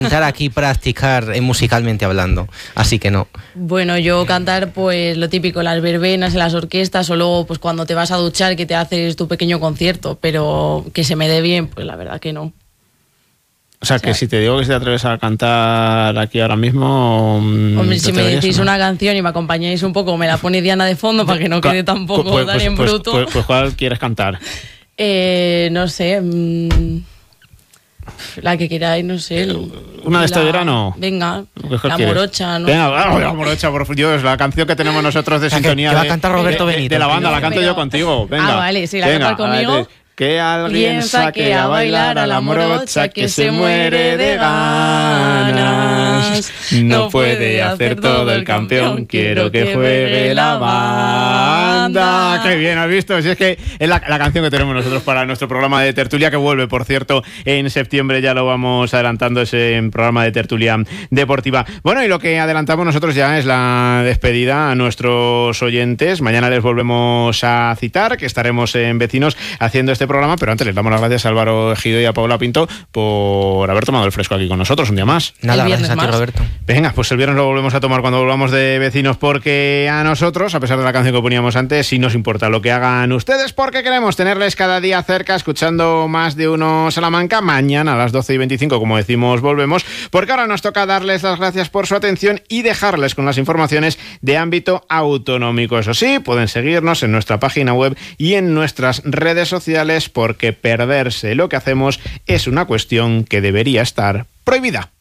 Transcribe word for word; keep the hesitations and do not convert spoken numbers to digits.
intentar aquí practicar eh, musicalmente hablando, así que no. Bueno, yo cantar pues lo típico, las verbenas, en las orquestas o luego pues cuando te vas a duchar que te haces tu pequeño concierto, pero que se me dé bien, pues la verdad que no. O sea, que si te digo que si te atreves a cantar aquí ahora mismo... Hombre, si me decís ¿no? una canción y me acompañáis un poco, me la pone Diana de fondo para que no quede tampoco pues, tan pues, en pues, bruto. Pues, pues, ¿cuál quieres cantar? Eh, no sé... Mmm, la que queráis, no sé. ¿Una de este la, verano? Venga, la morocha, ¿no? Venga, vamos, la morocha, por Dios, la canción que tenemos nosotros de sintonía que, que va de, a cantar Roberto de, de, Benito. de la banda, la canto pero, yo contigo. Venga. Ah, vale, sí, la venga, cantas conmigo. Que alguien saque a bailar a la morocha que se muere de ganas. No puede hacer todo el campeón, quiero que juegue la banda. Qué bien, ¿has visto? Si es que es la, la canción que tenemos nosotros para nuestro programa de tertulia, que vuelve, por cierto, en septiembre. Ya lo vamos adelantando, ese programa de tertulia deportiva. Bueno, y lo que adelantamos nosotros ya es la despedida a nuestros oyentes. Mañana les volvemos a citar, que estaremos en Vecinos haciendo este programa, pero antes les damos las gracias a Álvaro Ejido y a Paula Pinto por haber tomado el fresco aquí con nosotros un día más. Nada, gracias a ti, Roberto. Venga, pues el viernes lo volvemos a tomar cuando volvamos de Vecinos, porque a nosotros, a pesar de la canción que poníamos antes, sí nos importa lo que hagan ustedes, porque queremos tenerles cada día cerca, escuchando Más de Uno Salamanca. Mañana a las doce y veinticinco, como decimos, volvemos, porque ahora nos toca darles las gracias por su atención y dejarles con las informaciones de ámbito autonómico. Eso sí, pueden seguirnos en nuestra página web y en nuestras redes sociales, porque perderse lo que hacemos es una cuestión que debería estar prohibida.